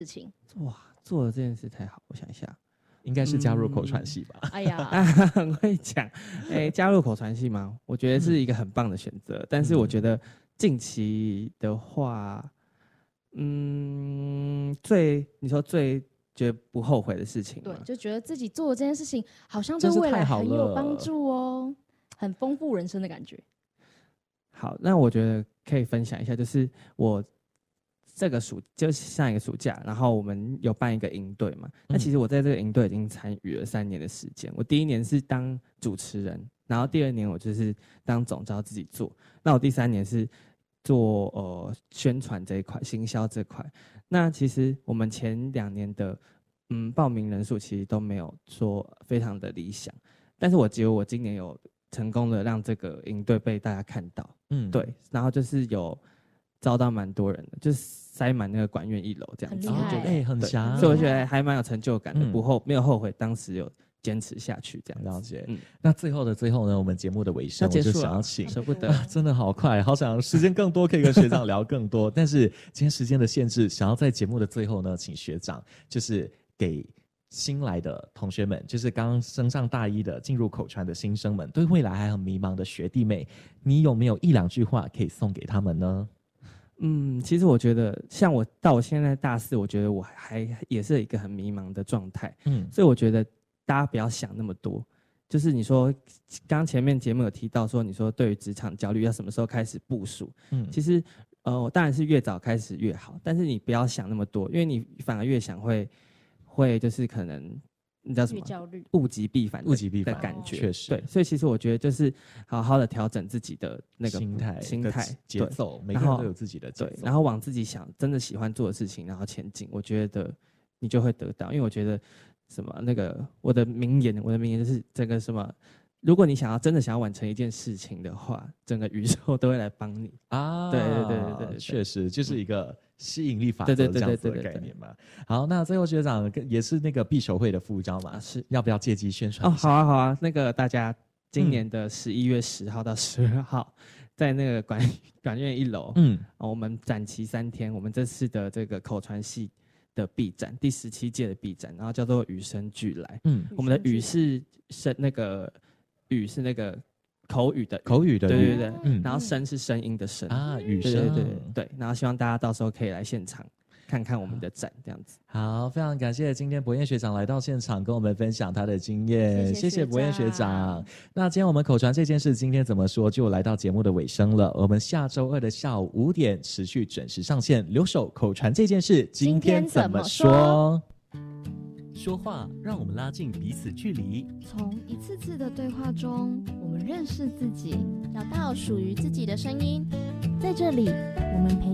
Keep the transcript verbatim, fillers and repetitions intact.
事情？ 哇，做了这件事太好，我想一下， 应该是加入口传系吧？ 嗯、哎呀， 很会讲。哎、欸，加入口传系吗？我觉得是一个很棒的选择、嗯，但是我觉得近期的话，嗯，最你说最觉得不后悔的事情， 对，就觉得自己做的这件事情好像对未来很有帮助哦，很丰富人生的感觉。 好，那我觉得可以分享一下，就是我这个暑，就是上一个暑假，然后我们有办一个营队嘛。那其实我在这个营队已经参与了三年的时间。我第一年是当主持人，然后第二年我就是当总召自己做。那我第三年是做呃宣传这一块、行销这块。那其实我们前两年的嗯报名人数其实都没有说非常的理想，但是我觉得我今年有成功的让这个营队被大家看到。嗯，对，然后就是有招到蛮多人的，就是塞满那个管院一楼这样子， 很厉害， 哎、欸，很强， 所以我觉得还蛮有成就感的，嗯、不后没有后悔当时有坚持下去这样子。 了解。 嗯， 那最后的最后呢，我们节目的尾声，我就想要请， 舍不得、 啊，真的好快，好想时间更多，可以跟学长聊更多，但是今天时间的限制，想要在节目的最后呢，请学长就是给新来的同学们，就是刚刚升上大一的进入口传的新生们，对未来还很迷茫的学弟妹，你有没有一两句话可以送给他们呢？ 嗯，其实我觉得像我到我现在大四，我觉得我还也是一个很迷茫的状态。嗯，所以我觉得大家不要想那么多，就是你说刚前面节目有提到说，你说对于职场焦虑要什么时候开始部署？嗯，其实呃当然是越早开始越好，但是你不要想那么多，因为你反而越想会。会就是可能你知道什么焦虑物极必反物极必反的感觉， 确实对，所以其实我觉得就是好好的调整自己的那个心态心态节奏，每个人都有自己的节奏， 对，然后往自己想真的喜欢做的事情，然后前进，我觉得你就会得到。因为我觉得什么那个我的名言，我的名言就是这个什么。如果你想要真的想要完成一件事情的话，整个宇宙都会来帮你啊！对对对对对， 确实就是一个吸引力法则这样子的概念嘛。好，那最后学长也是那个必修会的副招嘛，是要不要借机宣传哦？好啊好啊，那个大家今年的十一月十号到十二号，在那个管管院一楼，嗯、哦，我们展期三天，我们这次的这个口传系的毕展，第十七届的毕展，然后叫做与生俱来。嗯，我们的语是声那个。语是那个口语的语口语的语， 对对对，嗯，然后声是声音的声啊，语声， 对对对对，然后希望大家到时候可以来现场看看我们的展，这样子。 好，非常感谢今天伯彦学长来到现场跟我们分享他的经验，谢谢伯彦学长。那今天我们口传这件事今天怎么说就来到节目的尾声了，我们下周二的下午五点持续准时上线，留守口传这件事今天怎么说？ 说话让我们拉近彼此距离， 从一次次的对话中，我们认识自己， 找到属于自己的声音。 在这里，我们陪